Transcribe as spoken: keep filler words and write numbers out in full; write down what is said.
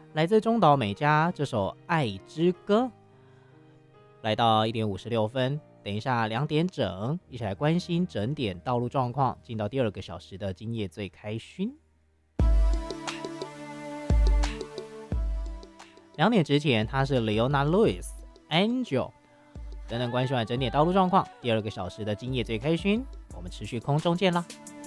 来自中岛美嘉这首《爱之歌》。来到一点五十六分，等一下两点整，一起来关心整点道路状况，进到第二个小时的今夜最开勋。两点之前，他是 Leona Lewis、Angel 等等关心完整点道路状况，第二个小时的今夜最开勋，我们持续空中见啦。